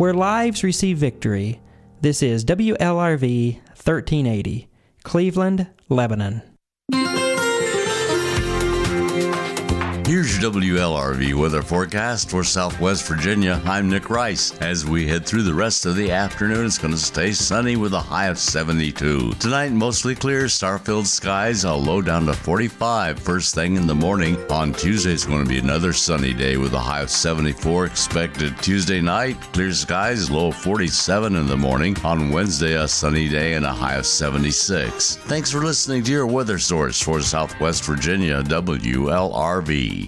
where lives receive victory. This is WLRV 1380, Cleveland, Lebanon. Here's your WLRV weather forecast for Southwest Virginia. I'm Nick Rice. As we head through the rest of the afternoon, it's going to stay sunny with a high of 72. Tonight, mostly clear, star-filled skies, a low down to 45 first thing in the morning. On Tuesday, it's going to be another sunny day with a high of 74 expected. Tuesday night, clear skies, low of 47 in the morning. On Wednesday, a sunny day and a high of 76. Thanks for listening to your weather source for Southwest Virginia, WLRV.